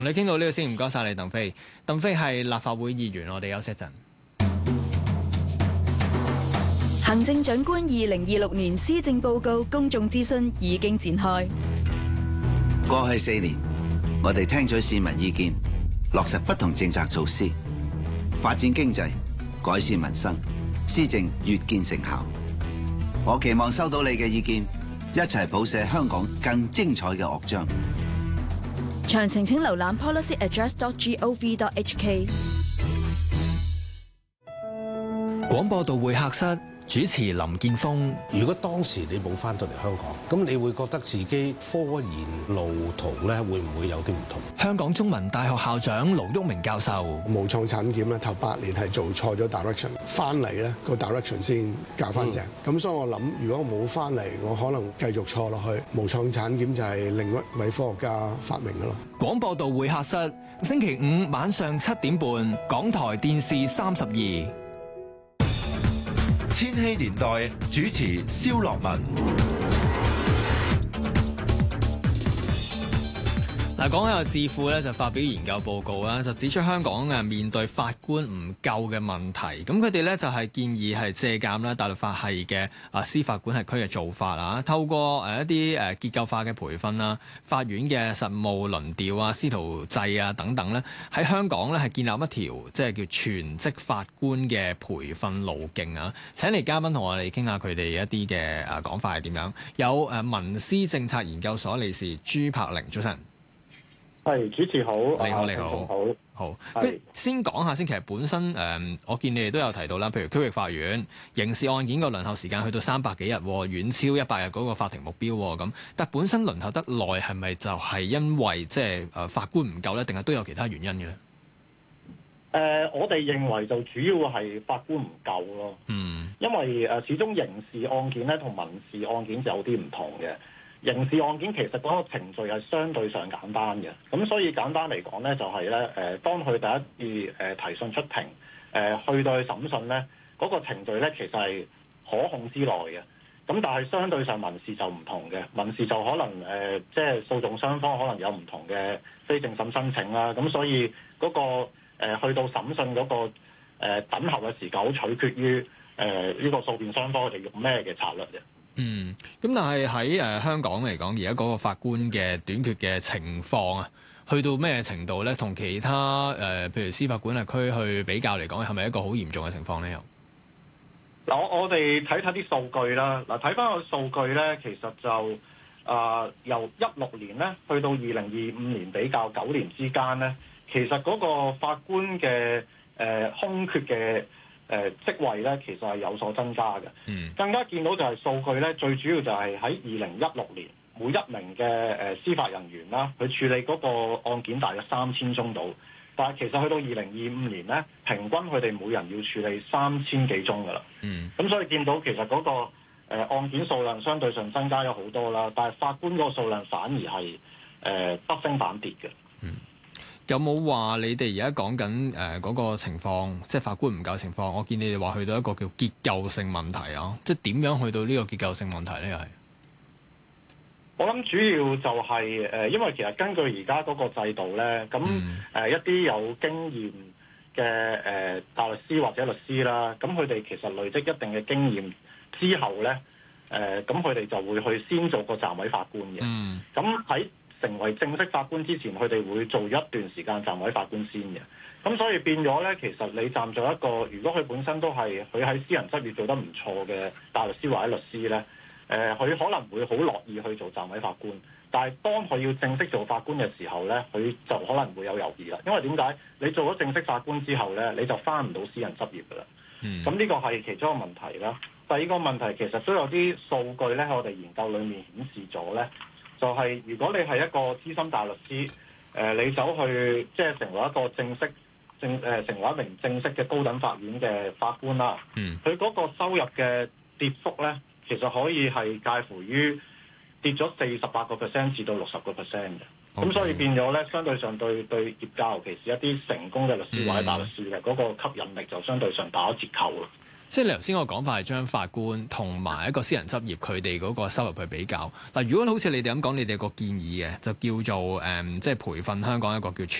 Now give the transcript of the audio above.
你傾到呢個先，唔該晒你，鄧飛。鄧飛係立法會議員，我哋休息一陣。 行政長官2026年施政報告公眾諮詢已經展開。 過去4年，我哋聽取市民意見，落實不同政策措施，發展經濟，改善民生，施政越見成效。我期望收到你嘅意見，一齊譜寫香港更精彩嘅樂章。 詳情請瀏覽 policyaddress.gov.hk。 廣播道會客室。主持林健鋒。 如果當時你冇翻到嚟香港，咁你會覺得自己科研路途咧會唔會有啲唔同？ 香港中文大學校長盧煜明教授。 無創產檢咧頭8年係做錯咗 direction， 翻嚟咧個 direction 先校翻正。咁所以我諗，如果我冇翻嚟，我可能繼續錯落去。無創產檢就係另一位科學家發明嘅咯。 廣播道會客室，星期5晚上7點半，港台電視32。 千禧年代主持蕭樂文。 嗱，講起個智庫咧，就發表研究報告啦，就指出香港面對法官唔夠嘅問題。咁佢哋咧就係建議係借鑑啦大律法系嘅司法管轄區嘅做法啊，透過一啲結構化嘅培訓啦、法院嘅實務輪調啊、師徒制啊等等咧，喺香港咧係建立一條即係叫全職法官嘅培訓路徑啊。請嚟嘉賓同我哋傾下佢哋一啲嘅講法係點樣。有文思政策研究所理事朱柏靈，早晨。 係，主持好， 你好，好。先講下先，其實本身我見你哋都有提到啦，譬如區域法院刑事案件個輪候時間去到300幾日，遠超100日嗰個法庭目標咁。但本身輪候得耐係咪就係因為即係法官唔夠咧，定係都有其他原因嘅咧？ 我哋認為就主要係法官唔夠咯。因為始終刑事案件咧同民事案件就有啲唔同嘅。刑事案件其實嗰個程序係相對上簡單嘅，咁所以簡單嚟講咧，就係咧當佢第一次提訊出庭，去到去審訊咧，嗰個程序咧其實係可控之內嘅。咁但係相對上民事就唔同嘅，民事就可能即係訴訟雙方可能有唔同嘅非正審申請啦，咁所以嗰個去到審訊嗰個等候嘅時間，取決於呢個訴辯雙方佢哋用咩嘅策略嘅。 咁但係喺香港嚟講，而家嗰個法官嘅短缺嘅情況啊，去到咩程度咧？同其他譬如司法管轄區去比較嚟講，係咪一個好嚴重嘅情況咧？又嗱，我哋睇睇啲數據啦。嗱，睇翻個數據咧，其實就由16年咧去到2025年比較9年之間咧，其實嗰個法官嘅空缺嘅職位咧，其實係有所增加嘅。更加見到就係數據咧，最主要就係喺2016年，每一名嘅司法人員啦，佢處理嗰個案件大約3000宗度。但係其實去到2025年咧，平均佢哋每人要處理3000幾宗㗎啦。咁所以見到其實嗰個案件數量相對上增加咗好多啦，但係法官嗰個數量反而係不升反跌嘅。 有冇話你哋而家講緊嗰個情況，即係法官唔夠情況？我見你哋話去到一個叫結構性問題啊，即係點樣去到呢個結構性問題咧？又係我諗主要就係因為其實根據而家嗰個制度咧，咁一啲有經驗嘅大律師或者律師啦，咁佢哋其實累積一定嘅經驗之後咧，咁佢哋就會去先做個暫委法官嘅。咁喺成為正式法官之前，佢哋會做一段時間暫委法官先嘅。咁所以變咗咧，其實你站咗一個，如果佢本身都係佢喺私人執業做得唔錯嘅大律師或者律師咧，佢可能會好樂意去做暫委法官。但係當佢要正式做法官嘅時候咧，佢就可能會有猶豫啦。因為點解？你做咗正式法官之後咧，你就返唔到私人執業㗎啦。咁呢個係其中一個問題啦。第二個問題其實都有啲數據咧，喺我哋研究裏面顯示咗咧。就係如果你係一個資深大律師，你走去即係成為一個成為一名正式嘅高等法院嘅法官啦，佢嗰個收入嘅跌幅咧，其實可以係介乎於跌咗48% 至到60% 嘅。咁所以變咗咧，相對上對業界，尤其是一啲成功嘅律師或者大律師嘅嗰個吸引力就相對上打咗折扣咯。 即係你頭先個講法係將法官同埋一個私人執業佢哋嗰個收入去比較。嗱，如果好似你哋咁講，你哋有個建議嘅就叫做即係培訓香港一個叫